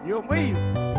Dios mío.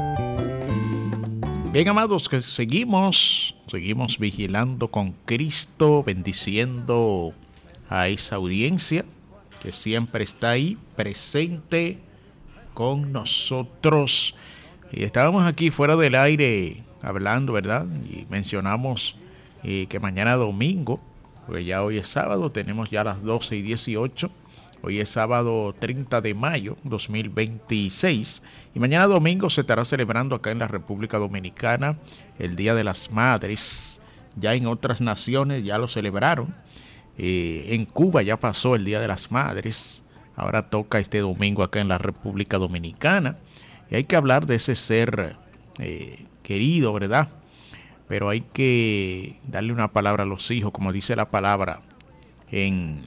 Bien, amados, que seguimos vigilando con Cristo, bendiciendo a esa audiencia que siempre está ahí presente con nosotros. Y estábamos aquí fuera del aire hablando, ¿verdad? Y mencionamos que mañana domingo, porque ya hoy es sábado, tenemos ya las 12:18. Hoy es sábado 30 de mayo 2026 y mañana domingo se estará celebrando acá en la República Dominicana el Día de las Madres. Ya en otras naciones ya lo celebraron. En Cuba ya pasó el Día de las Madres. Ahora toca este domingo acá en la República Dominicana. Y hay que hablar de ese ser querido, ¿verdad? Pero hay que darle una palabra a los hijos, como dice la palabra en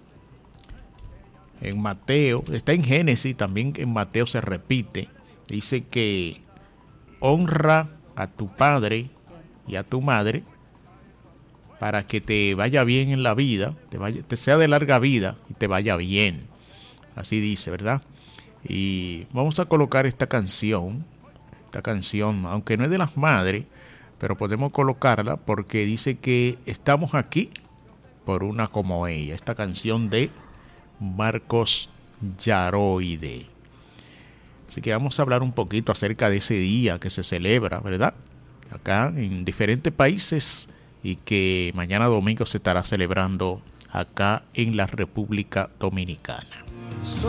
Mateo, está en Génesis, también en Mateo se repite, dice que honra a tu padre y a tu madre para que te vaya bien en la vida, te sea de larga vida y te vaya bien, así dice, ¿verdad? Y vamos a colocar esta canción, aunque no es de las madres, pero podemos colocarla porque dice que estamos aquí por una como ella, esta canción de Marcos Yaroide. Así que vamos a hablar un poquito acerca de ese día que se celebra, ¿verdad? Acá en diferentes países y que mañana domingo se estará celebrando acá en la República Dominicana.